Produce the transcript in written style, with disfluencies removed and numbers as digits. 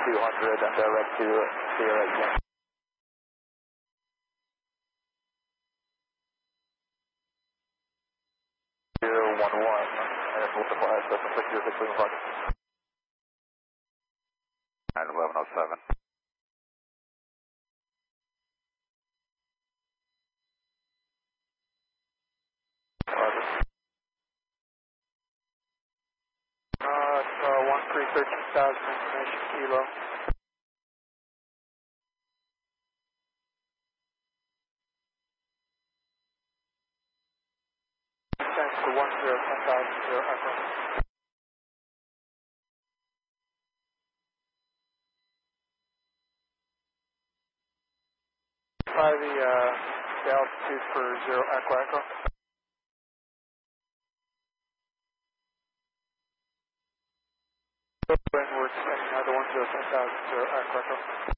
200 and direct to Sierra Yankee. 011, and multiply 7606 Lima Park. 91107. It's 13,000 information kilo. Thanks to 1010,000 Echo. 5 the altitude for 0 Echo Echo. Windward, another 1010,000 Echo Echo.